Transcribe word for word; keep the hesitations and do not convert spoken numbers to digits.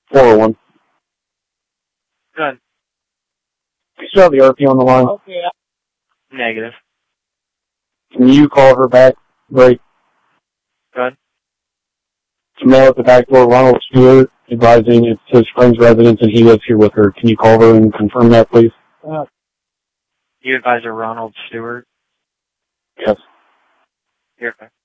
four oh one. Good. You still have the R P on the line? Okay. Negative. Can you call her back? Right. Good. Male at the back door, Ronald Stewart, advising it's his friend's residence and he lives here with her. Can you call her and confirm that, please? Uh, you advisor Ronald Stewart? Yes. Here.